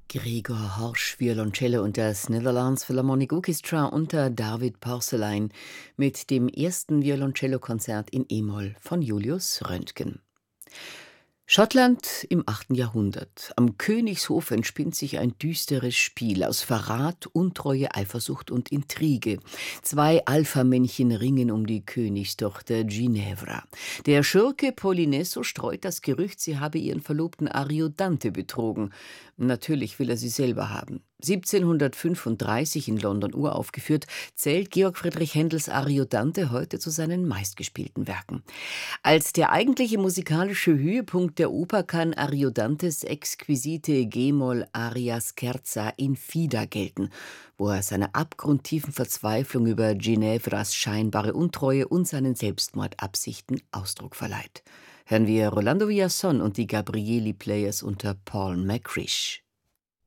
Gregor Horsch, Violoncello und das Netherlands Philharmonic Orchestra unter David Porcelein mit dem ersten Violoncellokonzert in E-Moll von Julius Röntgen. Schottland im 8. Jahrhundert. Am Königshof entspinnt sich ein düsteres Spiel aus Verrat, Untreue, Eifersucht und Intrige. Zwei Alpha-Männchen ringen um die Königstochter Ginevra. Der Schurke Polinesso streut das Gerücht, sie habe ihren Verlobten Ariodante betrogen. Natürlich will er sie selber haben. 1735 in London uraufgeführt, zählt Georg Friedrich Händels Ariodante heute zu seinen meistgespielten Werken. Als der eigentliche musikalische Höhepunkt der Oper kann Ariodantes exquisite G-Moll-Aria Scherza in Fida gelten, wo er seiner abgrundtiefen Verzweiflung über Ginevras scheinbare Untreue und seinen Selbstmordabsichten Ausdruck verleiht. Hören wir Rolando Villazón und die Gabrieli Players unter Paul McCrish.